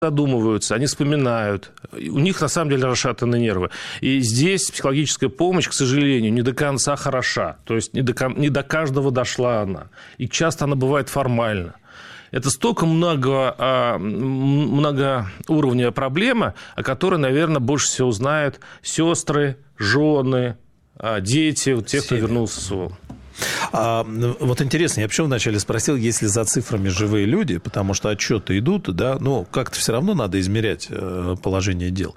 задумываются, они вспоминают. У них, на самом деле, расшатаны нервы. И здесь психологическая помощь, к сожалению, не до конца хороша. То есть не до каждого дошла она. И часто она бывает формальна. Это столько многоуровневая проблема, о которой, наверное, больше всего знают сестры, жены, дети, те, кто вернулся с СВО. Вот интересно, я почему вначале спросил, есть ли за цифрами живые люди, потому что отчеты идут, да, но как-то все равно надо измерять положение дел.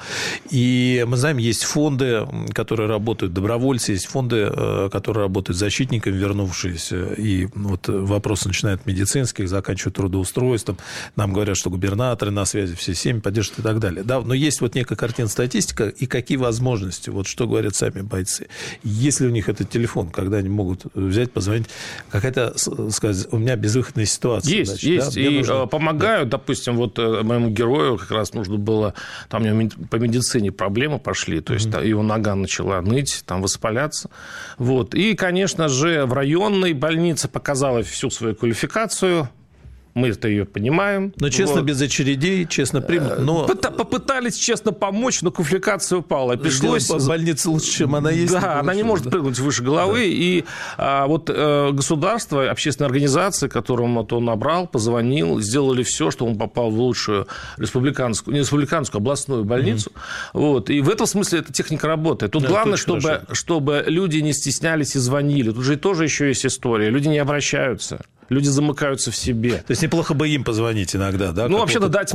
И мы знаем, есть фонды, которые работают, добровольцы, есть фонды, которые работают с защитниками, вернувшиеся, и вот вопросы начинают от медицинских, заканчивают трудоустройством, нам говорят, что губернаторы на связи, все семьи поддерживают и так далее. Да, но есть вот некая картина, статистика, и какие возможности, вот что говорят сами бойцы. Есть ли у них этот телефон, когда они могут взять, позвонить, какая-то, сказать, у меня безвыходная ситуация. Есть, значит, есть, да? И нужно... помогают, допустим, вот моему герою как раз нужно было, там у него по медицине проблемы пошли, то есть его нога начала ныть, там воспаляться, вот, и, конечно же, в районной больнице показала всю свою квалификацию. Мы-то ее понимаем. Но честно, вот. Без очередей, честно примут. Но... Попытались честно помочь, но квалификация упала. Пришлось... Больница лучше, чем она есть. Да, она не может прыгнуть выше головы. Да. И вот государство, общественные организации, которым вот он набрал, позвонил, сделали все, чтобы он попал в лучшую республиканскую, не республиканскую, областную больницу. Вот. И в этом смысле эта техника работает. Тут главное, чтобы люди не стеснялись и звонили. Тут же тоже еще есть история. Люди не обращаются. Люди замыкаются в себе. То есть неплохо бы им позвонить иногда, да? Ну, вообще-то дать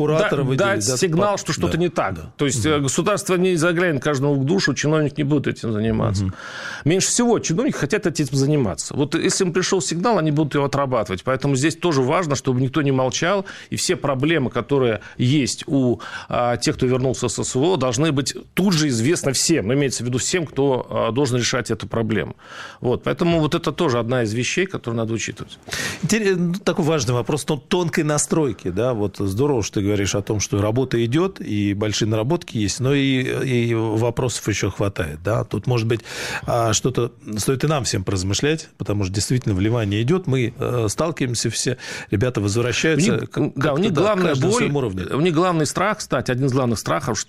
сигнал, что что-то не так. Да. То есть государство не заглянет каждому в душу, чиновник не будет этим заниматься. Меньше всего чиновники хотят этим заниматься. Вот если им пришел сигнал, они будут его отрабатывать. Поэтому здесь тоже важно, чтобы никто не молчал, и все проблемы, которые есть у тех, кто вернулся с СВО, должны быть тут же известны всем. Но имеется в виду всем, кто должен решать эту проблему. Вот. Поэтому вот это тоже одна из вещей, которую надо учитывать. Такой важный вопрос тонкой настройки, да, вот здорово, что ты говоришь о том, что работа идет, и большие наработки есть, но и вопросов еще хватает, да, тут, может быть, что-то стоит и нам всем поразмышлять, потому что действительно вливание идет, мы сталкиваемся все, ребята возвращаются, у них главная боль, у них главный страх, кстати, один из главных страхов,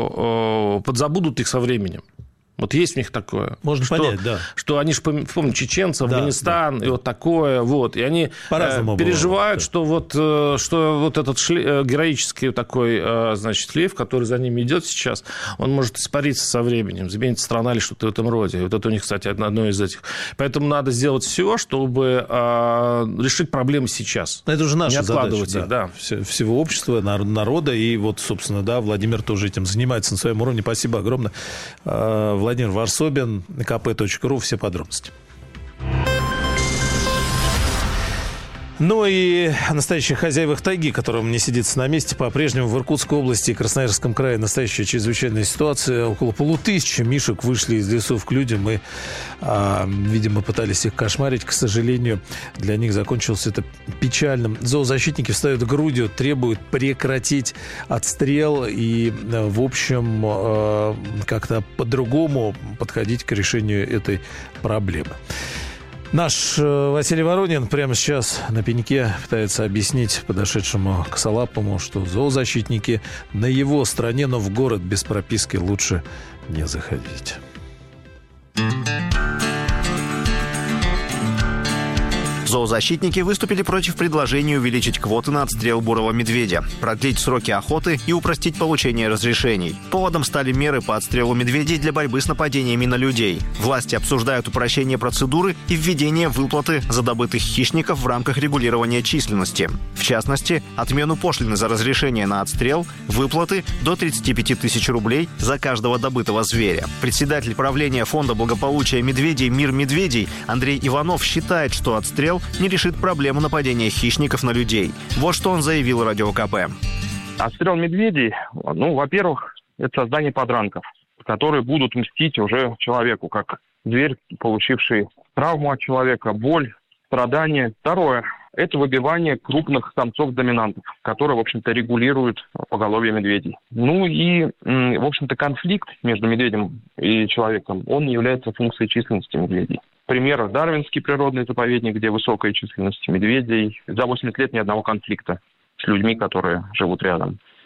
что подзабудут их со временем. Вот есть у них такое. Можно понять, да. Что они же помнят чеченцев, Афганистан, и вот такое, вот. И они переживают, было, что вот этот героический такой, значит, шлейф, который за ними идет сейчас, он может испариться со временем, заменится страна или что-то в этом роде. И вот это у них, кстати, одно из этих. Поэтому надо сделать все, чтобы решить проблемы сейчас. Это уже наша задача, их, да. Всего общества, народа. И вот, собственно, да, Владимир тоже этим занимается на своем уровне. Спасибо огромное. Владимир Варсобин, kp.ru, все подробности. Ну и настоящие хозяева тайги, которым не сидится на месте, по-прежнему в Иркутской области и Красноярском крае настоящая чрезвычайная ситуация. Около 500 мишек вышли из лесов к людям и, видимо, пытались их кошмарить. К сожалению, для них закончилось это печальным. Зоозащитники встают грудью, требуют прекратить отстрел и, в общем, как-то по-другому подходить к решению этой проблемы. Наш Василий Воронин прямо сейчас на пеньке пытается объяснить подошедшему косолапому, что зоозащитники на его стороне, но в город без прописки лучше не заходить. Зоозащитники выступили против предложения увеличить квоты на отстрел бурого медведя, продлить сроки охоты и упростить получение разрешений. Поводом стали меры по отстрелу медведей для борьбы с нападениями на людей. Власти обсуждают упрощение процедуры и введение выплаты за добытых хищников в рамках регулирования численности. В частности, отмену пошлины за разрешение на отстрел, выплаты до 35 тысяч рублей за каждого добытого зверя. Председатель правления Фонда благополучия медведей «Мир медведей» Андрей Иванов считает, что отстрел не решит проблему нападения хищников на людей. Вот что он заявил Радио КП. Отстрел медведей, во-первых, это создание подранков, которые будут мстить уже человеку, как зверь, получивший травму от человека, боль, страдания. Второе – это выбивание крупных самцов-доминантов, которые, в общем-то, регулируют поголовье медведей. Ну и, в общем-то, конфликт между медведем и человеком, он не является функцией численности медведей. Пример – Дарвинский природный заповедник, где высокая численность медведей. За 80 лет ни одного конфликта с людьми, которые живут рядом.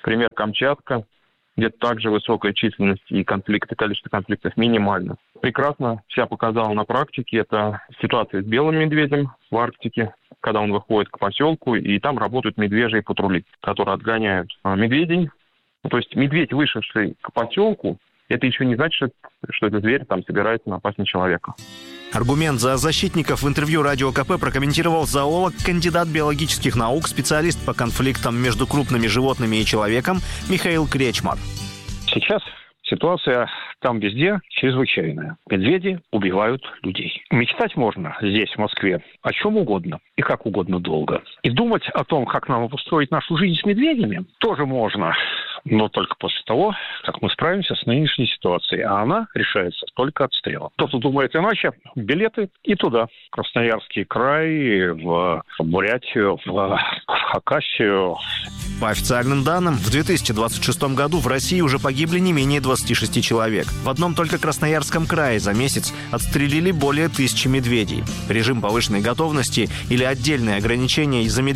Пример Камчатка, где также высокая численность и количество конфликтов минимально. Прекрасно себя показала на практике. Это ситуация с белым медведем в Арктике, когда он выходит к поселку, и там работают медвежьи патрули, которые отгоняют медведей. То есть медведь, вышедший к поселку, это еще не значит, что этот зверь там собирается напасть на человека. Аргумент за защитников в интервью Радио КП прокомментировал зоолог, кандидат биологических наук, специалист по конфликтам между крупными животными и человеком Михаил Кречмар. Сейчас ситуация там везде чрезвычайная. Медведи убивают людей. Мечтать можно здесь, в Москве, о чем угодно и как угодно долго. И думать о том, как нам обустроить нашу жизнь с медведями, тоже можно. Но только после того, как мы справимся с нынешней ситуацией. А она решается только отстрелом. Кто-то думает иначе. Билеты и туда. В Красноярский край, в Бурятию, в Хакасию. По официальным данным, в 2026 году в России уже погибли не менее 26 человек. В одном только Красноярском крае за месяц отстрелили более 1000 медведей. Режим повышенной готовности или отдельные ограничения из-за медведей